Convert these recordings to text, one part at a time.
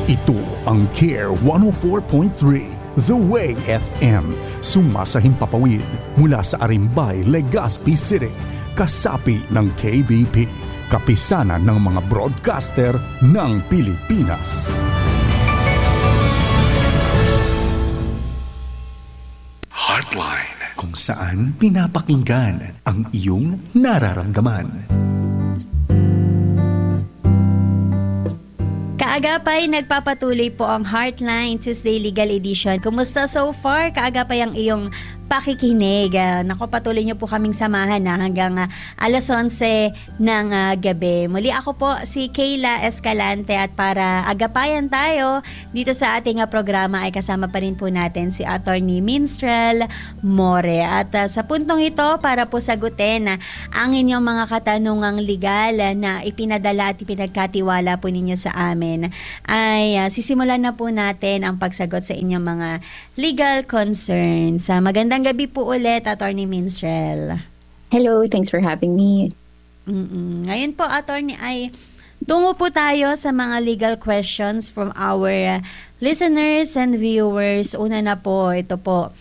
Ito ang Care 104.3, The Way FM. Sumasahing papawid mula sa Arimbay, Legazpi City. Kasapi ng KBP, kapisanan ng mga broadcaster ng Pilipinas. Heartline, kung saan pinapakinggan ang iyong nararamdaman. Kaagapay, nagpapatuloy po ang Heartline Tuesday Legal Edition. Kumusta so far? Kaagapay ang iyong pakikinig. Naku, patuloy niyo po kaming samahan hanggang alas 11 ng gabi. Muli ako po si Kayla Escalante at para agapayan tayo dito sa ating programa ay kasama pa rin po natin si Attorney Minstrel More. At sa puntong ito, para po sagutin ang inyong mga katanungang legal na ipinadala at ipinagkatiwala po ninyo sa amin, ay sisimulan na po natin ang pagsagot sa inyong mga legal concerns. Magandang gabi po ulit, Attorney Minstrel. Hello, thanks for having me. Ngayon po, Attorney, ay tungo po tayo sa mga legal questions from our listeners and viewers. Una na po, ito po,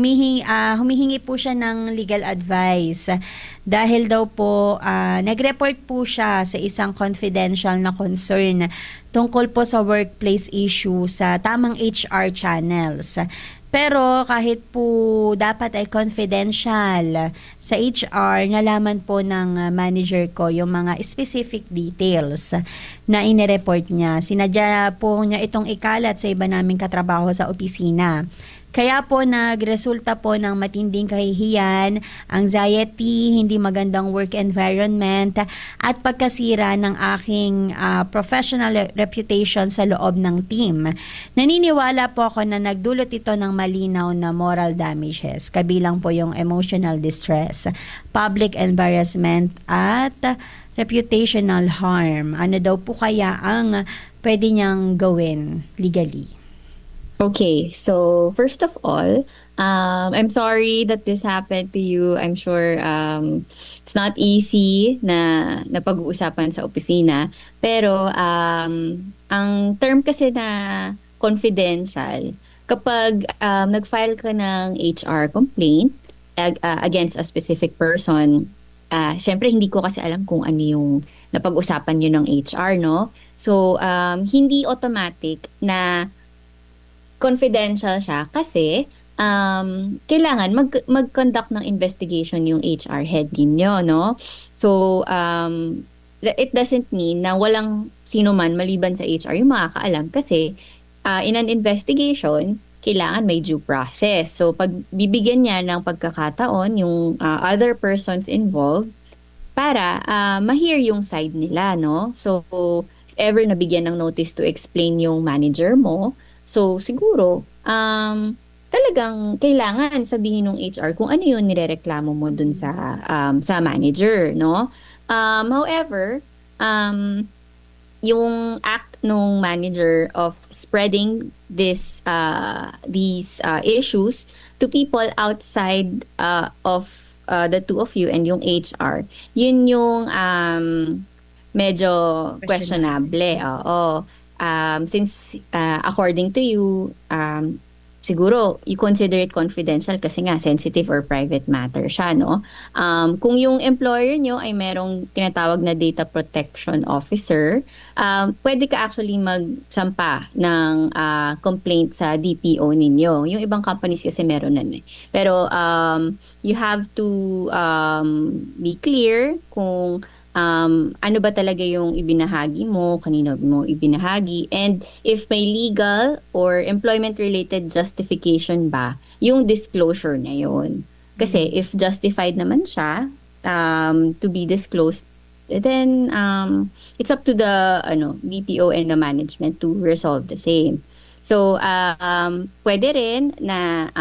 humihingi po siya ng legal advice dahil daw po nag-report po siya sa isang confidential na concern tungkol po sa workplace issue sa tamang HR channels. Pero kahit po dapat ay confidential sa HR, nalaman po ng manager ko yung mga specific details na inireport niya. Sinadya po niya itong ikalat sa iba naming katrabaho sa opisina. Kaya po nagresulta po ng matinding kahihiyan, anxiety, hindi magandang work environment at pagkasira ng aking professional reputation sa loob ng team. Naniniwala po ako na nagdulot ito ng malinaw na moral damages, kabilang po yung emotional distress, public embarrassment at reputational harm. Ano daw po kaya ang pwede niyang gawin legally? Okay, so first of all, I'm sorry that this happened to you. I'm sure it's not easy na pag-uusapan sa opisina. Pero ang term kasi na confidential, kapag nag-file ka ng HR complaint against a specific person, syempre hindi ko kasi alam kung ano yung napag-usapan nyo ng HR, no? So, hindi automatic na confidential siya kasi kailangan mag-conduct ng investigation yung HR head ninyo, no? So, it doesn't mean na walang sino man maliban sa HR yung makakaalam kasi in an investigation, kailangan may due process. So, pag bibigyan niya ng pagkakataon yung other persons involved para ma-hear yung side nila, no? So, if ever nabigyan ng notice to explain yung manager mo, so, siguro, talagang kailangan sabihin ng HR kung ano yung nirereklamo mo dun sa manager, no? However, yung act ng manager of spreading these issues to people outside of the two of you and yung HR, yun yung medyo questionable. Oo. Since according to you, siguro you consider it confidential kasi nga sensitive or private matter siya, no? Kung yung employer nyo ay merong tinatawag na data protection officer, pwede ka actually magsampa ng complaint sa DPO ninyo. Yung ibang companies kasi meron na eh. Pero you have to be clear kung ano ba talaga yung ibinahagi mo, kanino mo ibinahagi, and if may legal or employment-related justification ba yung disclosure na yun. Kasi if justified naman siya to be disclosed, then it's up to the BPO and the management to resolve the same. So, pwede rin na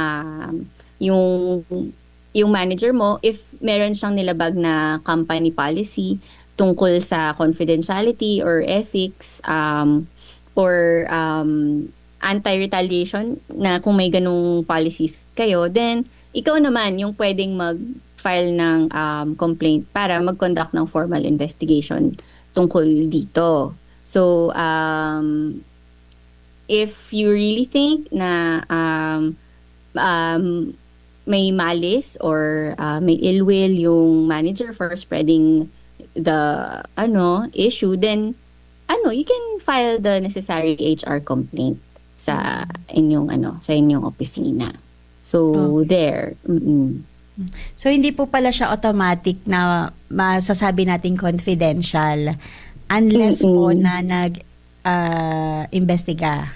yung manager mo, if meron siyang nilabag na company policy tungkol sa confidentiality or ethics or anti-retaliation na kung may ganung policies kayo, then ikaw naman yung pwedeng mag-file ng complaint para mag-conduct ng formal investigation tungkol dito. So, if you really think na um, may malice or may ill will yung manager for spreading the issue, then you can file the necessary HR complaint sa inyong opisina. So there. Mm-mm. So hindi po pala siya automatic na masasabi natin confidential unless po na nag-investiga.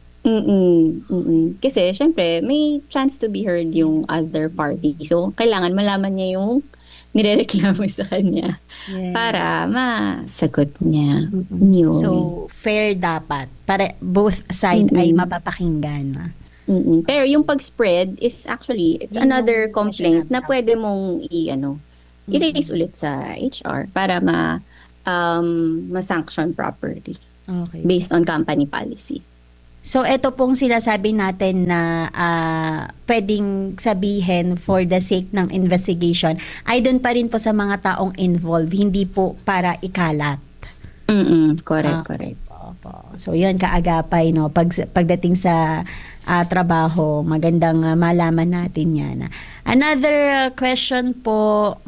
Kasi syempre may chance to be heard yung other party. So kailangan malaman niya yung nirereklamo sa kanya para masagot niya. Yun. So fair dapat para both side ay mapapakinggan. Pero yung pag-spread is actually it's another complaint na pwede mong i-raise ulit sa HR para ma-sanction properly. Okay. Based on company policies. So ito pong sinasabi natin na pwedeng sabihin for the sake ng investigation ay doon pa rin po sa mga taong involved, hindi po para ikalat. Correct. So yun, kaagapay, no? Pagdating sa trabaho, magandang malaman natin yan. Another question po,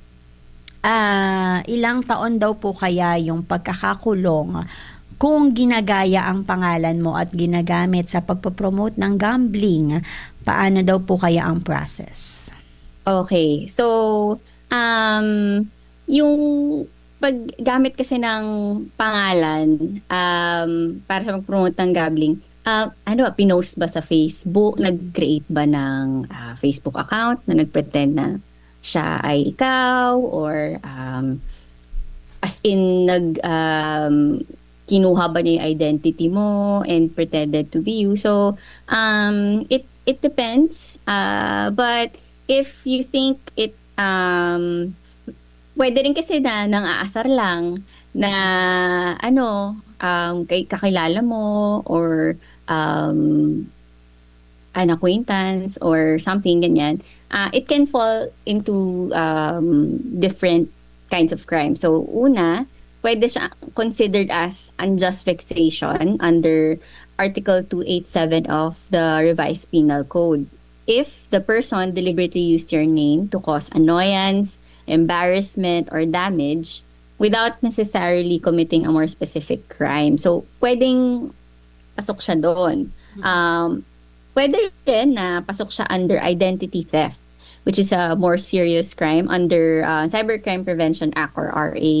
ilang taon daw po kaya yung pagkakakulong kung ginagaya ang pangalan mo at ginagamit sa pagpopromote ng gambling? Paano daw po kaya ang process? Okay. So, yung paggamit kasi ng pangalan para sa pag-promote ng gambling, pinost ba sa Facebook? Nag-create ba ng Facebook account na nag-pretend na siya ay ikaw? Or as in, kinuha ba niya yung identity mo and pretended to be you? So, it depends. But if you think it, pwede rin kasi na nang aasar lang na kay kakilala mo or an acquaintance or something ganyan, it can fall into different kinds of crime. So una, pwede siya considered as unjust vexation under Article 287 of the Revised Penal Code. If the person deliberately used your name to cause annoyance, embarrassment, or damage without necessarily committing a more specific crime. So, pwedeng pasok siya doon. Pwede rin na pasok siya under identity theft, which is a more serious crime under Cybercrime Prevention Act or RA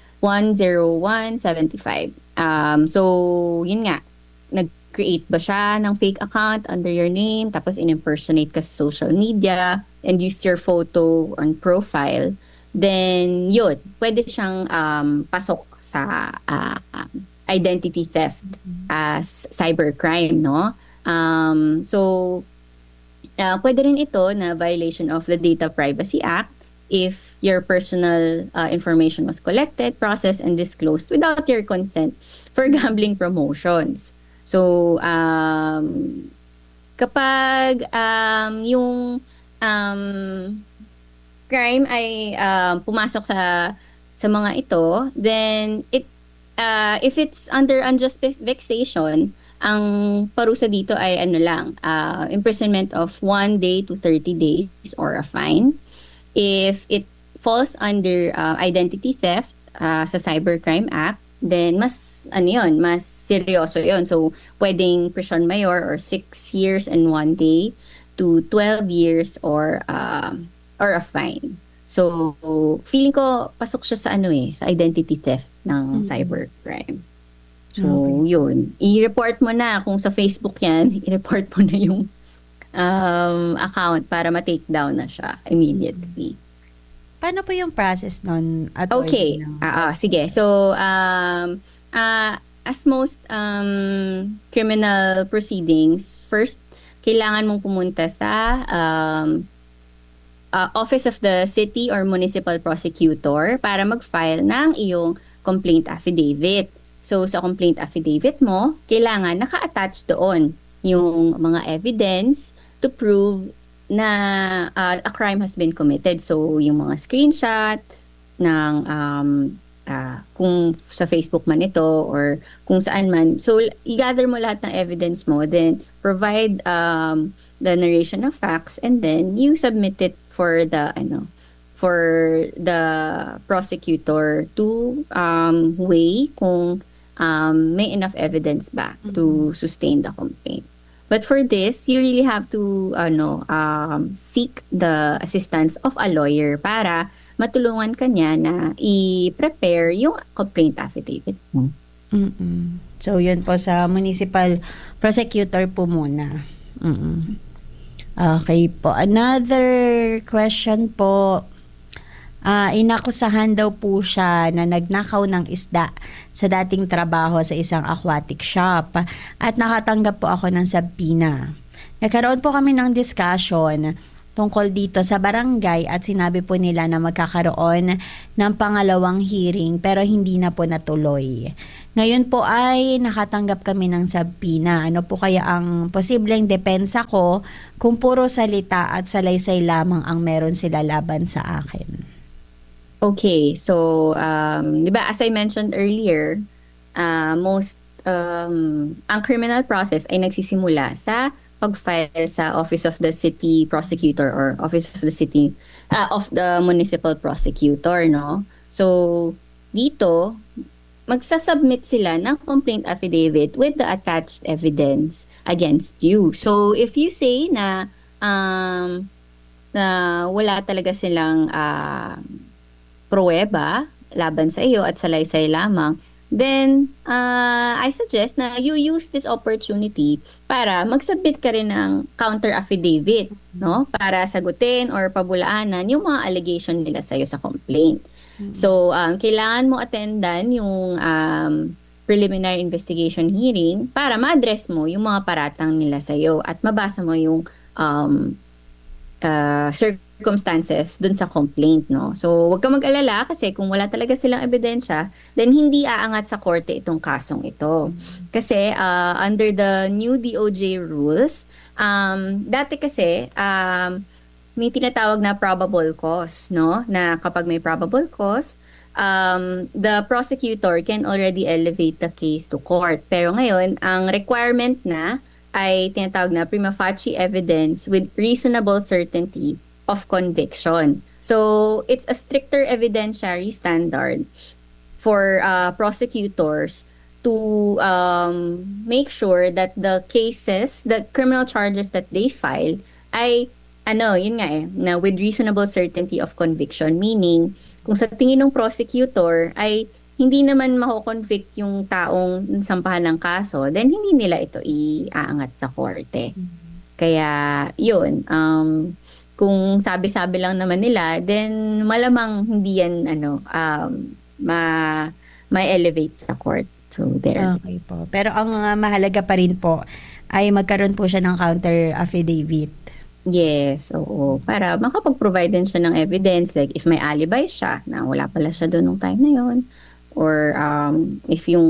10175. So, yun nga, nag-create ba siya ng fake account under your name, tapos in-impersonate ka sa social media, and use your photo on profile, then yun, pwede siyang pasok sa identity theft as cybercrime, no? So, pwede rin ito na violation of the Data Privacy Act if your personal information was collected, processed, and disclosed without your consent for gambling promotions. So, kapag yung crime ay pumasok sa mga ito, then if it's under unjust vexation, ang parusa dito ay imprisonment of 1 day to 30 days or a fine. If it falls under identity theft sa Cybercrime Act, then mas seryoso yun. So, pwedeng prison mayor or 6 years and 1 day to 12 years or a fine. So, feeling ko pasok siya sa sa identity theft ng cybercrime. So, yun. I-report mo na kung sa Facebook yan, i-report mo na yung account para ma-take down na siya immediately. Paano po yung process nun? Okay. Sige. So, as most criminal proceedings, first, kailangan mong pumunta sa office of the city or municipal prosecutor para mag-file ng iyong complaint affidavit. So, sa complaint affidavit mo, kailangan naka-attach doon yung mga evidence to prove na a crime has been committed. So, yung mga screenshot ng kung sa Facebook man ito or kung saan man. So, i-gather mo lahat ng evidence mo, then provide the narration of facts, and then you submit it for the prosecutor to weigh kung may enough evidence ba to sustain the complaint. But for this, you really have to seek the assistance of a lawyer para matulungan ka niya na i-prepare yung complaint affidavit mo. So, yun po sa municipal prosecutor po muna. Okay po. Another question po. Inakusahan daw po siya na nagnakaw ng isda sa dating trabaho sa isang aquatic shop at nakatanggap po ako ng sabpina. Nagkaroon po kami ng discussion tungkol dito sa barangay at sinabi po nila na magkakaroon ng pangalawang hearing pero hindi na po natuloy. Ngayon po ay nakatanggap kami ng sabpina. Ano po kaya ang posibleng depensa ko kung puro salita at salaysay lamang ang meron sila laban sa akin? Okay, so, di ba, as I mentioned earlier, ang criminal process ay nagsisimula sa pag-file sa Office of the City Prosecutor or Office of the City, of the Municipal Prosecutor, no? So, dito, magsasubmit sila ng complaint affidavit with the attached evidence against you. So, if you say na wala talaga silang pruweba laban sa iyo at salaysay lamang, then I suggest na you use this opportunity para mag-submit ka rin ng counter affidavit, no? Para sagutin or pabulaanan yung mga allegation nila sa iyo sa complaint. So, kailangan mo attendan yung preliminary investigation hearing para ma-address mo yung mga paratang nila sa iyo at mabasa mo yung circumstances dun sa complaint, no? So, huwag ka mag-alala kasi kung wala talaga silang ebidensya, then hindi aangat sa korte itong kasong ito. Kasi under the new DOJ rules, dati kasi may tinatawag na probable cause, no? Na kapag may probable cause, the prosecutor can already elevate the case to court. Pero ngayon, ang requirement na ay tinatawag na prima facie evidence with reasonable certainty of conviction. So, it's a stricter evidentiary standard for prosecutors to make sure that the cases, the criminal charges that they file ay yun nga na with reasonable certainty of conviction. Meaning, kung sa tingin ng prosecutor ay hindi naman mako-convict yung taong sampahan ng kaso, then hindi nila ito iaangat sa korte. Kaya, yun, kung sabi-sabi lang naman nila, then malamang hindi yan ma-elevate sa court. So, there. Okay po. Pero ang mahalaga pa rin po ay magkaroon po siya ng counter affidavit. Yes, oo. Para makapag-provide din siya ng evidence. Like, if may alibi siya, na wala pala siya doon nung time na yon. Or if yung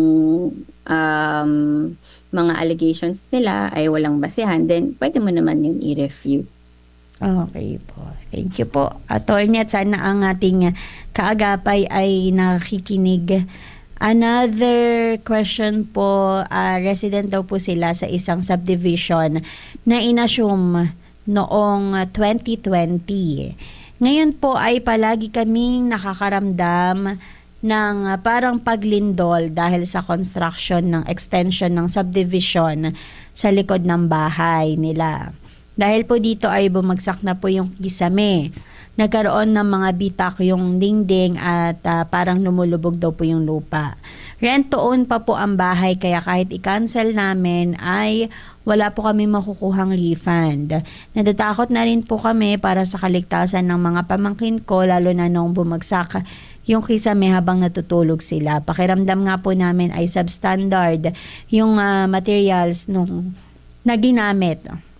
mga allegations nila ay walang basehan, then pwede mo naman yun i-refute. Okay po. Thank you po, Attorney, at sana ang ating kaagapay ay nakikinig. Another question po, resident daw po sila sa isang subdivision na inassume noong 2020. Ngayon po ay palagi kaming nakakaramdam ng parang paglindol dahil sa construction ng extension ng subdivision sa likod ng bahay nila. Dahil po dito ay bumagsak na po yung kisame. Nagkaroon ng mga bitak yung dingding at parang lumulubog daw po yung lupa. Rent to own pa po ang bahay kaya kahit i-cancel namin ay wala po kami makukuhang refund. Natatakot na rin po kami para sa kaligtasan ng mga pamangkin ko lalo na nung bumagsak yung kisame habang natutulog sila. Pakiramdam nga po namin ay substandard yung materials nung na ginamit.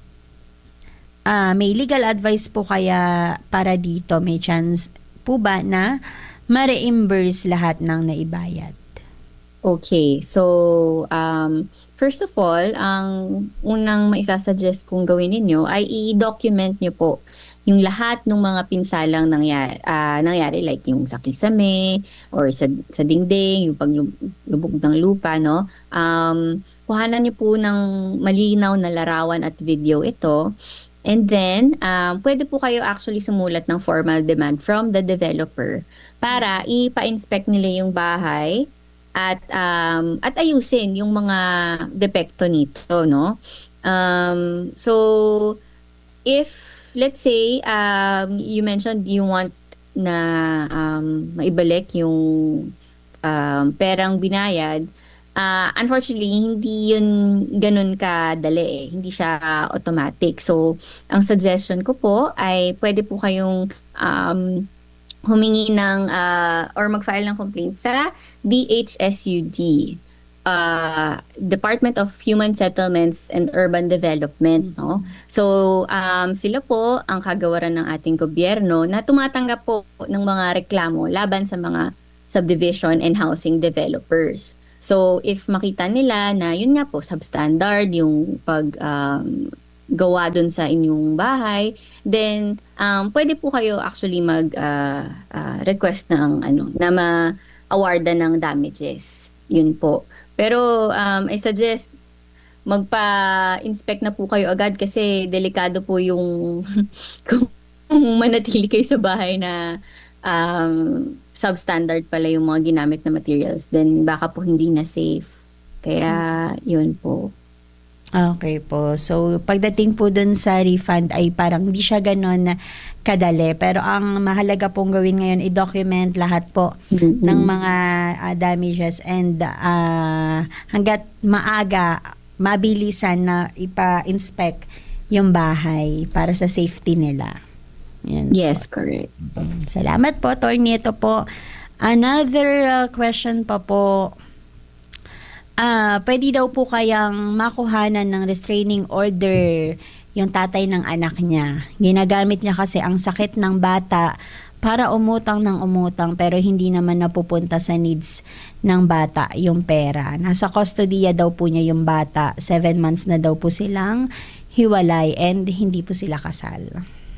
May legal advice po kaya para dito? May chance po ba na ma-reimburse lahat ng naibayad? Okay, so first of all, ang unang maisasuggest kong gawin ninyo ay i-document nyo po yung lahat ng mga pinsalang nangyari like yung sa kisame or sa dingding, yung paglubog ng lupa, no? Kuhanan niyo po ng malinaw na larawan at video ito. And then, pwede po kayo actually sumulat ng formal demand from the developer para ipa-inspect nila yung bahay at ayusin yung mga depekto nito, no? So, if, let's say, you mentioned you want na maibalik yung perang binayad, unfortunately, hindi yun ganun kadali eh. Hindi siya automatic. So, ang suggestion ko po ay pwede po kayong humingi ng or mag-file ng complaint sa DHSUD, Department of Human Settlements and Urban Development, no? So sila po ang kagawaran ng ating gobyerno na tumatanggap po ng mga reklamo laban sa mga subdivision and housing developers. So if makita nila na yun nga po substandard yung gawa dun sa inyong bahay, then pwede po kayo actually request ng na ma-awardan ng damages. Yun po. Pero I suggest magpa-inspect na po kayo agad kasi delikado po yung kung manatili kayo sa bahay na substandard pala yung mga ginamit na materials, then baka po hindi na safe. Kaya yun po. Okay po. So, pagdating po dun sa refund ay parang hindi siya ganon kadali. Pero ang mahalaga pong gawin ngayon, i-document lahat po ng mga damages and hanggat maaga, mabilisan na ipa-inspect yung bahay para sa safety nila. Yan Yes, po. correct. Salamat po, Attorney. Ito po. Another question pa po. Pwede daw po kayang makuhanan ng restraining order yung tatay ng anak niya. Ginagamit niya kasi ang sakit ng bata para umutang ng umutang pero hindi naman napupunta sa needs ng bata yung pera. Nasa kustodiya daw po niya yung bata. 7 months na daw po silang hiwalay and hindi po sila kasal.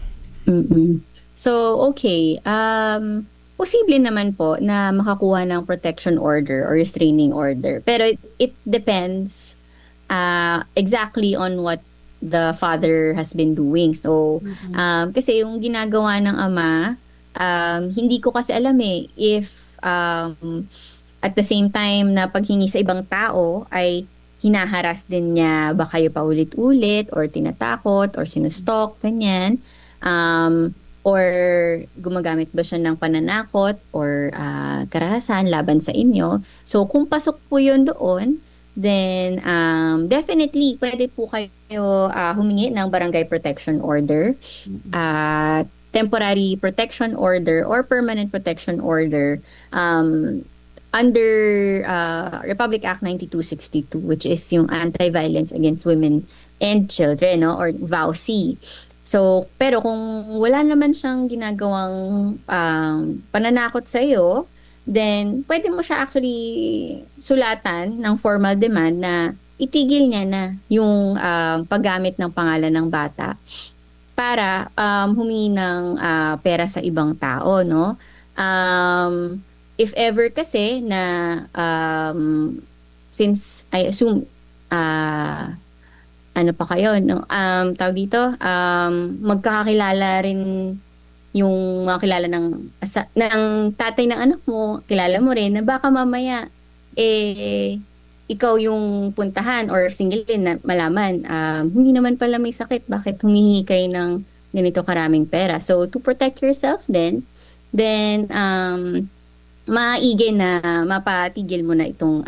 So, okay. Posible naman po na makakuha ng protection order or restraining order. Pero it depends exactly on what the father has been doing. So, kasi yung ginagawa ng ama, hindi ko kasi alam eh if at the same time na paghingi sa ibang tao ay hinaharas din niya ba kayo paulit-ulit or tinatakot or sinustalk, ganyan. Or gumagamit ba siya ng pananakot or karahasan laban sa inyo. So kung pasok po yun doon, then definitely pwede po kayo humingi ng barangay protection order, temporary protection order or permanent protection order under Republic Act 9262, which is yung Anti-Violence Against Women and Children, no? Or VAUC. So, pero kung wala naman siyang ginagawang pananakot sa iyo, then pwede mo siya actually sulatan ng formal demand na itigil niya na yung paggamit ng pangalan ng bata para humingi ng pera sa ibang tao, no? If ever kasi na since I assume ano pa kayo, no? Tawag dito, magkakakilala rin yung mga kilala ng tatay ng anak mo, kilala mo rin na baka mamaya ikaw yung puntahan or single din na malaman, hindi naman pala may sakit, bakit humihingi kayo ng ganito karaming pera. So to protect yourself then maigi na mapatigil mo na itong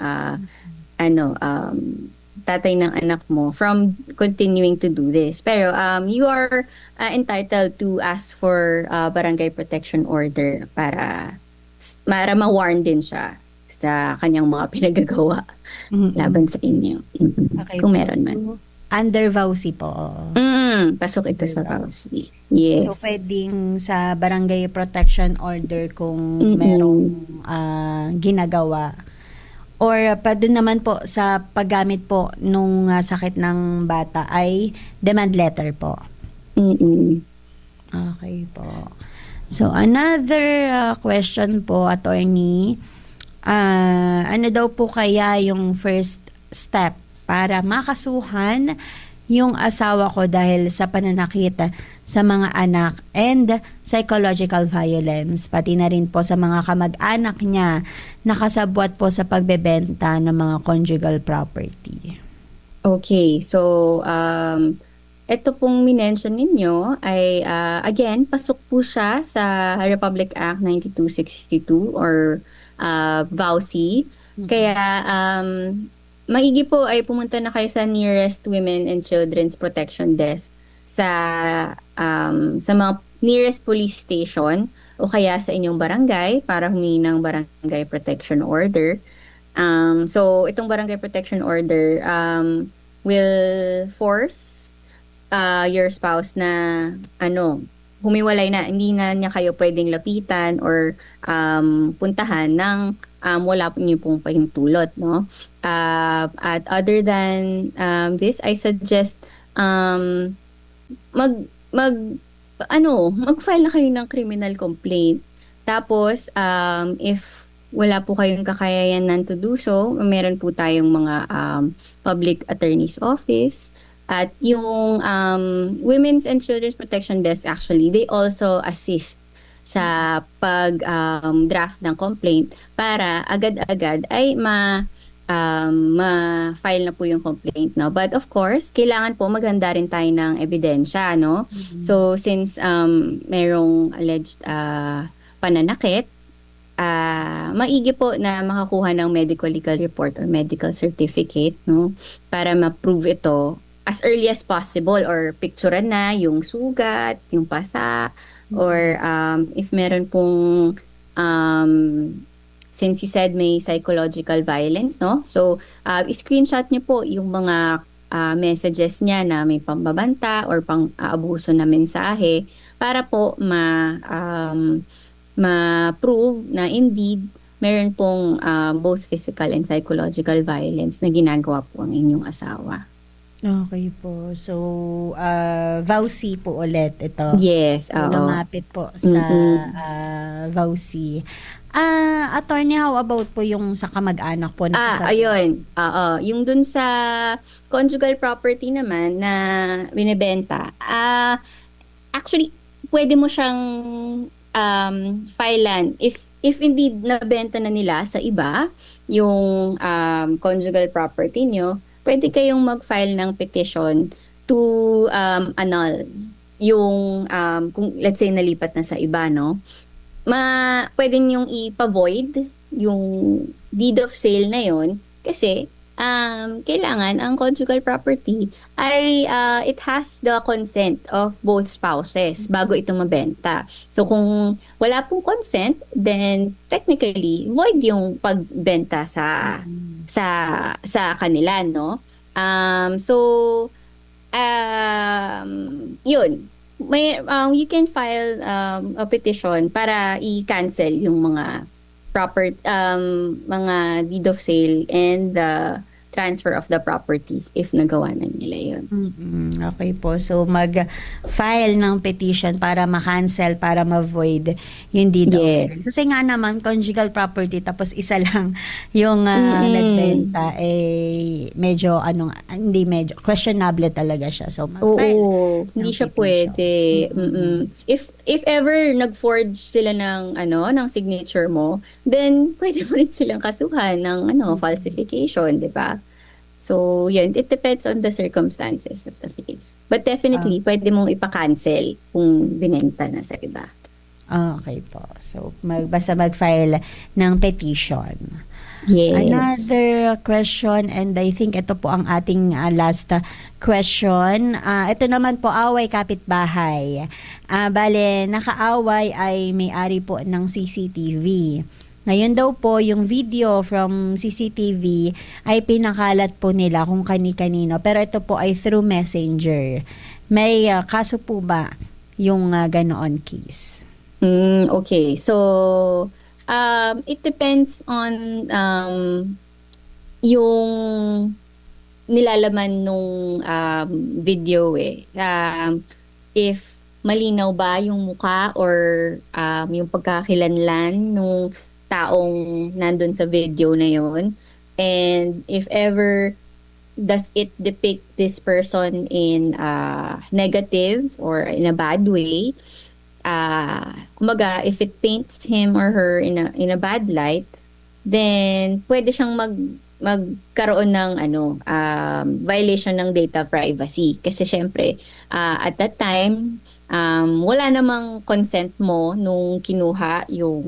tatay ng anak mo from continuing to do this. Pero you are entitled to ask for barangay protection order para ma-warn din siya sa kanyang mga pinagagawa laban sa inyo. Okay, kung meron man. So, under VAUC po. Pasok ito sa VAUC. Yes. So, pwedeng sa barangay protection order kung merong ginagawa. Or pwede naman po sa paggamit po nung sakit ng bata ay demand letter po. Okay po. So, another question po, attorney. Ano daw po kaya yung first step para makasuhan yung asawa ko dahil sa pananakit sa mga anak and psychological violence, pati na rin po sa mga kamag-anak niya nakasabwat po sa pagbebenta ng mga conjugal property. Okay, so ito pong minention ninyo ay again, pasok po siya sa Republic Act 9262 or VAUSI. Kaya maigi po ay pumunta na kayo sa nearest Women and Children's Protection Desk sa mga nearest police station o kaya sa inyong barangay para humingi ng barangay protection order. So itong barangay protection order will force your spouse na humiwalay na, hindi na niya kayo pwedeng lapitan or puntahan ng wala po niyo pong pahintulot, no? At other than this, I suggest mag-file na kayo ng criminal complaint. Tapos if wala po kayong kakayanan to do so, meron po tayong mga public attorney's office. At yung Women's and Children's Protection Desk, actually, they also assist sa pag-draft ng complaint para agad-agad ay ma-file na po yung complaint. No? But of course, kailangan po maganda rin tayo ng ebidensya. No? Mm-hmm. So since merong alleged pananakit, maigi po na makakuha ng medical legal report or medical certificate, no, para ma-prove ito as early as possible, or picturean na yung sugat, yung pasa, or if meron pong since you said may psychological violence, no, so screenshot niyo po yung mga messages niya na may pambabanta or pang-aabuso na mensahe para po ma-prove na indeed meron pong both physical and psychological violence na ginagawa po ang inyong asawa. Okay po. So, VAUSI po ulit ito. Yes, oo. Lumapit po sa VAUSI. Attorney, how about po yung sa kamag-anak po? Ayun. Yung dun sa conjugal property naman na binibenta, actually, pwede mo siyang filean if indeed nabenta na nila sa iba yung conjugal property nyo, pwede kayong mag-file ng petition to annul yung kung let's say nalipat na sa iba, no, pwede niyong ipa-void yung deed of sale na yon kasi kailangan ang conjugal property ay it has the consent of both spouses bago ito mabenta. So kung wala pong consent, then technically void yung pagbenta sa kanila, no? Yun. May you can file a petition para i-cancel yung mga mga deed of sale and the transfer of the properties if nagawa na nila yun. Okay po. So, mag-file ng petition para ma-cancel, para ma-void yung deed of sale. Kasi nga naman, conjugal property, tapos isa lang yung nagbenta, medyo, questionable talaga siya. So, mag-file. Hindi siya pwede. If ever nag-forge sila ng signature mo, then pwede mo rin silang kasuhan ng falsification, di ba? So, yun, it depends on the circumstances of the case. But definitely, pwede mong ipa-cancel kung binenta na sa iba. Okay po. So, basta mag-file ng petition. Yes. Another question, and I think ito po ang ating last question. Ito naman po, away kapitbahay. Bale, nakaaway ay may-ari po ng CCTV. Ngayon daw po, yung video from CCTV ay pinakalat po nila kung kani-kanino. Pero ito po ay through Messenger. May kaso po ba yung ganoon case? Okay. So, it depends on yung nilalaman nung video eh. If malinaw ba yung mukha or yung pagkakakilanlan nung taong nandun sa video na yon. And if ever does it depict this person in negative or in a bad way, kumaga, if it paints him or her in a bad light, then pwede siyang magkaroon ng violation ng data privacy kasi syempre at that time wala namang consent mo nung kinuha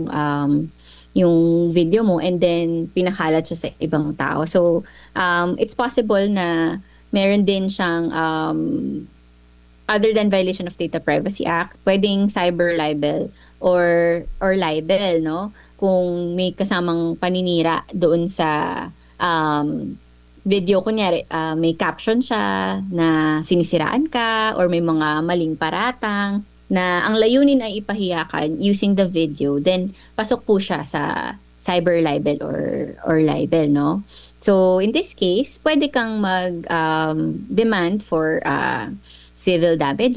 yung video mo and then pinakalat siya sa ibang tao. So it's possible na meron din siyang other than violation of Data Privacy Act, pwedeng cyber libel or libel, no? Kung may kasamang paninira doon sa video, kunyari, may caption siya na sinisiraan ka or may mga maling paratang na ang layunin ay ipahiyakan using the video, then pasok po siya sa cyber libel or libel, no? So, in this case, pwede kang demand for civil damage